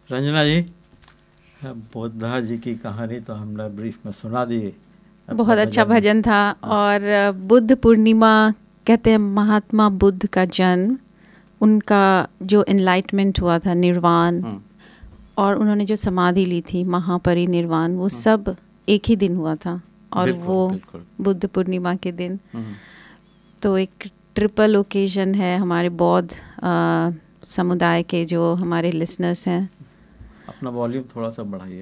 रंजना जी, बुद्धा जी की कहानी तो हमने ब्रीफ में सुना दी। बहुत अच्छा भजन था। और बुद्ध पूर्णिमा कहते हैं महात्मा बुद्ध का जन्म, उनका जो एनलाइटमेंट हुआ था, निर्वाण, और उन्होंने जो समाधि ली थी महापरिनिर्वाण, वो सब एक ही दिन हुआ था। और वो बुद्ध पूर्णिमा के दिन, तो एक ट्रिपल ओकेजन है हमारे बौद्ध समुदाय के जो हमारे लिसनर्स हैं। अपना वॉल्यूम थोड़ा सा बढ़ाइए।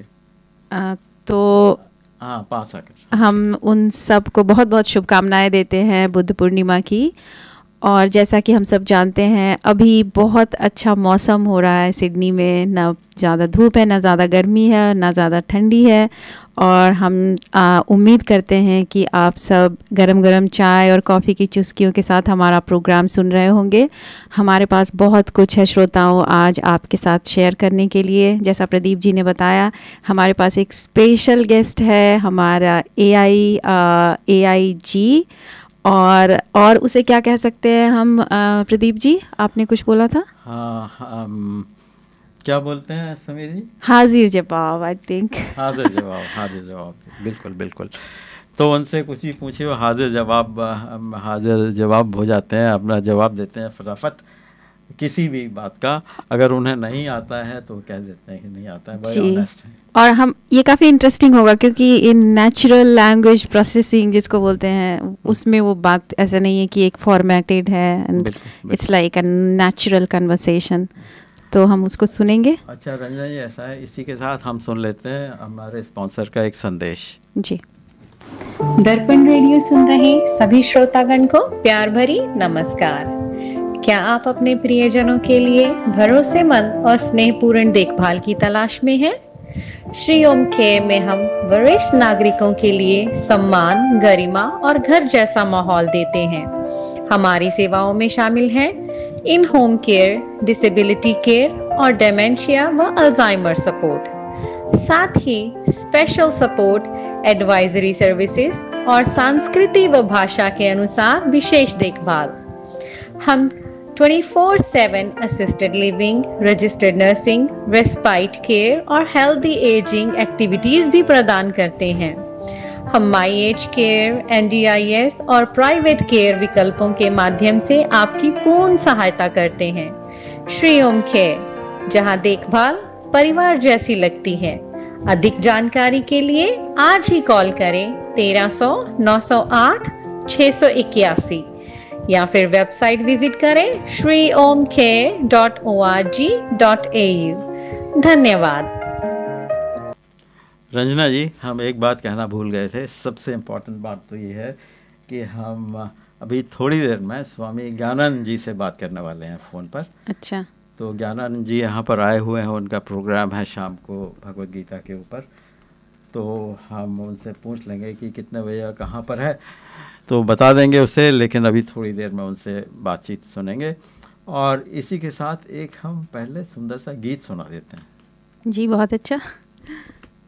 तो पास आकर हम उन सब को बहुत बहुत शुभकामनाएं देते हैं बुद्ध पूर्णिमा की। और जैसा कि हम सब जानते हैं, अभी बहुत अच्छा मौसम हो रहा है सिडनी में, ना ज़्यादा धूप है, ना ज़्यादा गर्मी है, ना ज़्यादा ठंडी है। और हम उम्मीद करते हैं कि आप सब गरम गरम चाय और कॉफ़ी की चुस्कियों के साथ हमारा प्रोग्राम सुन रहे होंगे। हमारे पास बहुत कुछ है श्रोताओं आज आपके साथ शेयर करने के लिए। जैसा प्रदीप जी ने बताया, हमारे पास एक स्पेशल गेस्ट है, हमारा AI जी। और उसे क्या कह सकते हैं हम, प्रदीप जी आपने कुछ बोला था? हाँ, क्या बोलते हैं समीर जी? हाजिर जवाब, आई थिंक। हाजिर जवाब, बिल्कुल बिल्कुल। तो उनसे कुछ भी पूछिए, वो हाजिर जवाब हो जाते हैं, अपना जवाब देते हैं फटाफट किसी भी बात का। अगर उन्हें नहीं आता है तो कह देते हैं कि नहीं आता है, बड़े ऑनेस्ट हैं। और हम ये काफ़ी इंटरेस्टिंग होगा क्योंकि इन नेचुरल लैंग्वेज प्रोसेसिंग जिसको बोलते हैं, उसमें वो बात ऐसा नहीं है कि एक फॉर्मेटेड है, and it's like a natural conversation. तो हम उसको सुनेंगे। अच्छा रंजना जी, ऐसा है, इसी के साथ हम सुन लेते हैं हमारे स्पॉन्सर का एक संदेश। जी। दर्पण रेडियो सुन रहे सभी श्रोतागण को प्यार भरी नमस्कार। क्या आप अपने प्रियजनों के लिए भरोसेमंद और स्नेहपूर्ण देखभाल की तलाश में हैं? श्री ओम केयर में हम वरिष्ठ नागरिकों के लिए सम्मान, गरिमा और घर जैसा माहौल देते हैं। हमारी सेवाओं में शामिल हैं इन होम केयर, डिसेबिलिटी केयर और डेमेंशिया व अल्जाइमर सपोर्ट, साथ ही स्पेशल सपोर्ट, एडवाइजरी सर्विसेज और संस्कृति व भाषा के अनुसार विशेष देखभाल। हम 24/7 assisted living, registered nursing, respite care और हेल्दी एजिंग एक्टिविटीज भी प्रदान करते हैं। हम माई एज केयर, NDIS और प्राइवेट केयर विकल्पों के माध्यम से आपकी पूर्ण सहायता करते हैं। श्री ओम केयर, जहां देखभाल परिवार जैसी लगती है। अधिक जानकारी के लिए आज ही कॉल करें 1300 908 681 या फिर वेबसाइट विजिट करें shriomcare.org.au। धन्यवाद। रंजना जी, हम एक बात कहना भूल गए थे। सबसे इम्पोर्टेंट बात तो ये है कि हम अभी थोड़ी देर में स्वामी ज्ञानानंद जी से बात करने वाले हैं फ़ोन पर। अच्छा। तो ज्ञानानंद जी यहाँ पर आए हुए हैं, उनका प्रोग्राम है शाम को भगवद गीता के ऊपर। तो हम उनसे पूछ लेंगे कि कितने बजे और कहाँ पर है, तो बता देंगे उसे। लेकिन अभी थोड़ी देर में उनसे बातचीत सुनेंगे। और इसी के साथ एक हम पहले सुंदर सा गीत सुना देते हैं। जी, बहुत अच्छा।